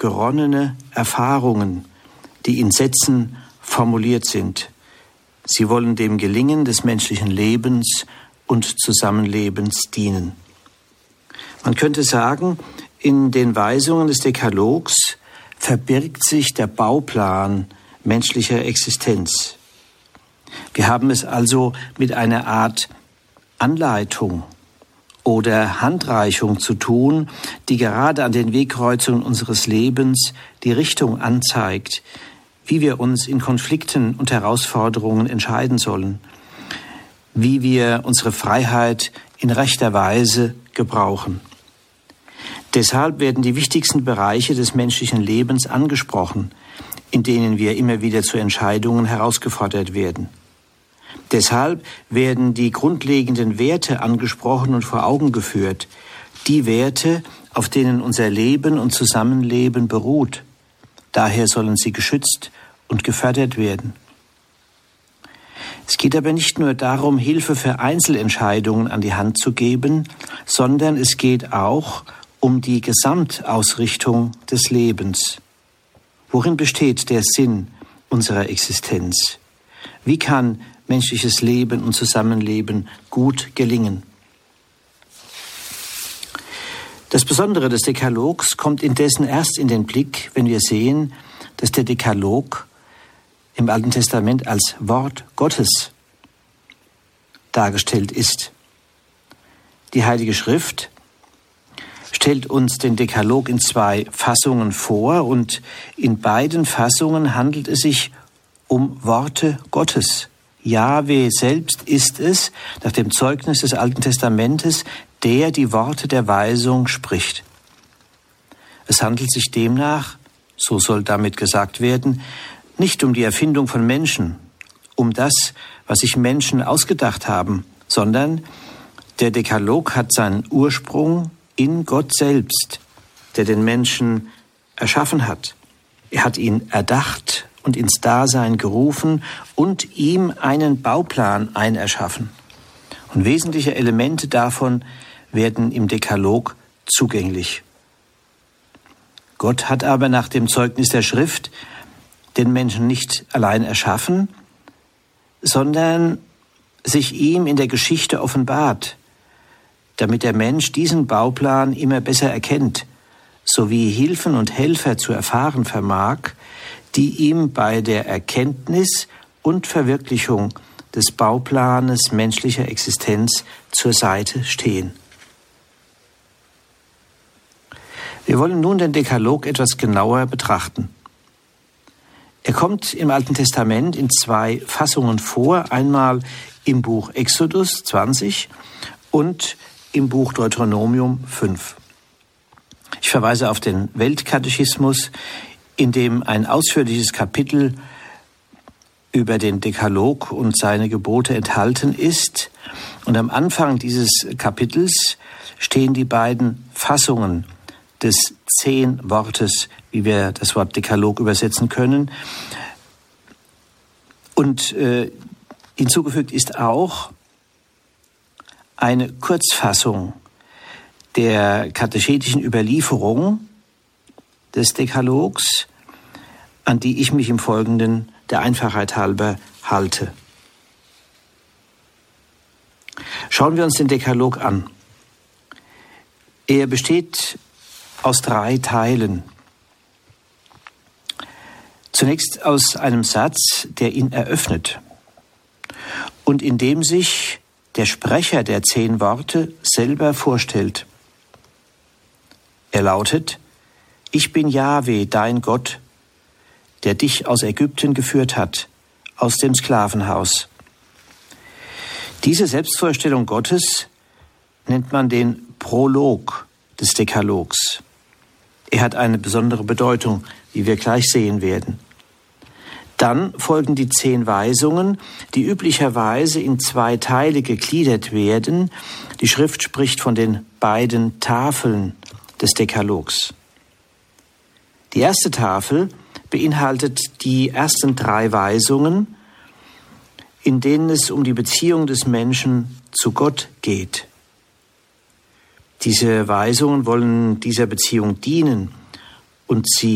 geronnene Erfahrungen, die in Sätzen formuliert sind. Sie wollen dem Gelingen des menschlichen Lebens und Zusammenlebens dienen. Man könnte sagen, in den Weisungen des Dekalogs verbirgt sich der Bauplan menschlicher Existenz. Wir haben es also mit einer Art Anleitung oder Handreichung zu tun, die gerade an den Wegkreuzungen unseres Lebens die Richtung anzeigt, wie wir uns in Konflikten und Herausforderungen entscheiden sollen, wie wir unsere Freiheit in rechter Weise gebrauchen. Deshalb werden die wichtigsten Bereiche des menschlichen Lebens angesprochen, in denen wir immer wieder zu Entscheidungen herausgefordert werden. Deshalb werden die grundlegenden Werte angesprochen und vor Augen geführt, die Werte, auf denen unser Leben und Zusammenleben beruht. Daher sollen sie geschützt und gefördert werden. Es geht aber nicht nur darum, Hilfe für Einzelentscheidungen an die Hand zu geben, sondern es geht auch um die Gesamtausrichtung des Lebens. Worin besteht der Sinn unserer Existenz? Wie kann menschliches Leben und Zusammenleben gut gelingen? Das Besondere des Dekalogs kommt indessen erst in den Blick, wenn wir sehen, dass der Dekalog im Alten Testament als Wort Gottes dargestellt ist. Die Heilige Schrift stellt uns den Dekalog in 2 Fassungen vor und in beiden Fassungen handelt es sich um Worte Gottes. Jahwe selbst ist es, nach dem Zeugnis des Alten Testamentes, der die Worte der Weisung spricht. Es handelt sich demnach, so soll damit gesagt werden, nicht um die Erfindung von Menschen, um das, was sich Menschen ausgedacht haben, sondern der Dekalog hat seinen Ursprung in Gott selbst, der den Menschen erschaffen hat. Er hat ihn erdacht und ins Dasein gerufen und ihm einen Bauplan einerschaffen. Und wesentliche Elemente davon werden im Dekalog zugänglich. Gott hat aber nach dem Zeugnis der Schrift den Menschen nicht allein erschaffen, sondern sich ihm in der Geschichte offenbart, damit der Mensch diesen Bauplan immer besser erkennt, sowie Hilfen und Helfer zu erfahren vermag, die ihm bei der Erkenntnis und Verwirklichung des Bauplanes menschlicher Existenz zur Seite stehen. Wir wollen nun den Dekalog etwas genauer betrachten. Er kommt im Alten Testament in 2 Fassungen vor, einmal im Buch Exodus 20 und im Buch Deuteronomium 5. Ich verweise auf den Weltkatechismus, in dem ein ausführliches Kapitel über den Dekalog und seine Gebote enthalten ist. Und am Anfang dieses Kapitels stehen die beiden Fassungen des 10 Wortes, wie wir das Wort Dekalog übersetzen können. Und hinzugefügt ist auch eine Kurzfassung der katechetischen Überlieferung des Dekalogs, an die ich mich im Folgenden der Einfachheit halber halte. Schauen wir uns den Dekalog an. Er besteht aus 3 Teilen. Zunächst aus einem Satz, der ihn eröffnet und in dem sich der Sprecher der 10 Worte selber vorstellt. Er lautet: Ich bin Jahwe, dein Gott, der dich aus Ägypten geführt hat, aus dem Sklavenhaus. Diese Selbstvorstellung Gottes nennt man den Prolog des Dekalogs. Er hat eine besondere Bedeutung, wie wir gleich sehen werden. Dann folgen die 10 Weisungen, die üblicherweise in 2 Teile gegliedert werden. Die Schrift spricht von den beiden Tafeln des Dekalogs. Die erste Tafel beinhaltet die ersten 3 Weisungen, in denen es um die Beziehung des Menschen zu Gott geht. Diese Weisungen wollen dieser Beziehung dienen und sie